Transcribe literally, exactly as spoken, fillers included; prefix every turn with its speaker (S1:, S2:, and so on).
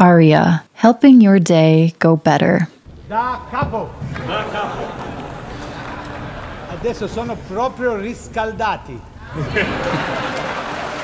S1: Aria, helping your day go better.
S2: Da capo. Da capo. Adesso sono proprio riscaldati.